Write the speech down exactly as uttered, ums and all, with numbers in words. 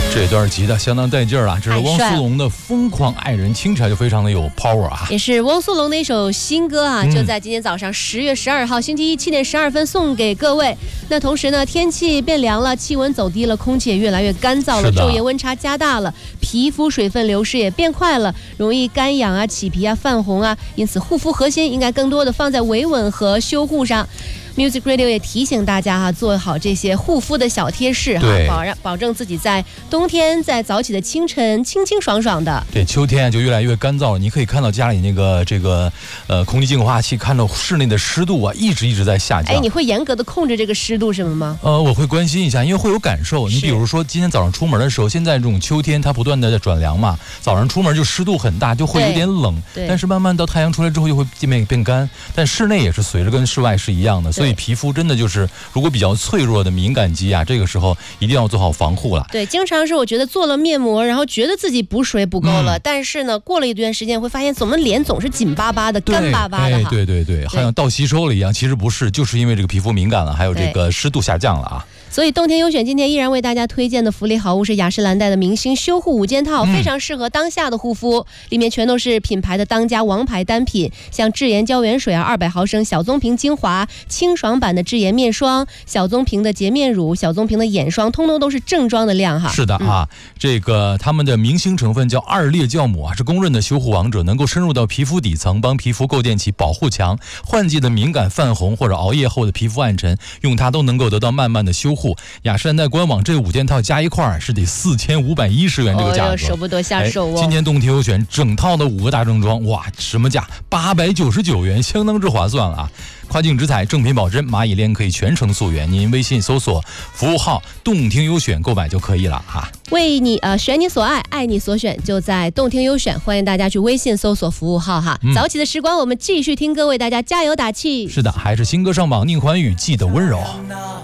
这段吉他相当带劲儿啊！这是汪苏泷的《疯狂爱人》，听起来就非常的有 power 啊！ 也是汪苏泷的一首新歌啊， 嗯、 就在今天早上十月十二号星期一七点十二分送给各位。那同时呢，天气变凉了，气温走低了，空气也越来越干燥了，昼夜温差加大了，皮肤水分流失也变快了，容易干痒啊、起皮啊、泛红啊，因此护肤核心应该更多的放在维稳和修护上。Music Radio 也提醒大家哈、啊，做好这些护肤的小贴士哈，保让保证自己在冬天在早起的清晨清清爽爽的。 对，秋天啊就越来越干燥了，你可以看到家里那个这个呃空气净化器，看到室内的湿度啊一直一直在下降。 哎，你会严格的控制这个湿度是吗？ 呃，我会关心一下，因为会有感受。你比如说今天早上出门的时候，现在这种秋天它不断的在转凉嘛，早上出门就湿度很大，就会有点冷。但是慢慢到太阳出来之后，就会渐渐变干。但室内也是随着跟室外是一样的，所以皮肤真的就是如果比较脆弱的敏感肌啊，这个时候一定要做好防护了。 对，经常是我觉得做了面膜，然后觉得自己补水补够了，嗯、但是呢，过了一段时间会发现，怎么脸总是紧巴巴的、干巴巴的哈。 对对对，好像倒吸收了一样，其实不是，就是因为这个皮肤敏感了，还有这个湿度下降了啊。 所以冬天优选今天依然为大家推荐的福利好物是雅诗兰黛的明星修护五件套，嗯、非常适合当下的护肤，里面全都是品牌的当家王牌单品，像智妍胶原水啊，二百毫升小棕瓶精华，清爽版的智妍面霜，小棕瓶的洁面乳，小棕瓶的眼霜，通通都是正装的量哈。 是的啊，嗯、这个他们的明星成分叫二裂酵母啊，是公认的修护王者，能够深入到皮肤底层，帮皮肤构建起保护墙，换季的敏感泛红或者熬夜后的皮肤暗沉，用它都能够得到慢慢的修护。雅诗兰黛官网这五件套加一块是得四千五百一十元这个价格， 哦、舍不得下手哦。 今天冬天优选整套的五个大正装，哇，什么价？八百九十九元，相当之划算了啊！跨境直采，正品保真，蚂蚁链可以全程溯源，您微信搜索服务号动听优选购买就可以了哈。 为你呃选你所爱，爱你所选，就在动听优选，欢迎大家去微信搜索服务号哈。嗯、早起的时光，我们继续听歌，为大家加油打气。 是的，还是新歌上榜，宁桓宇记得温柔。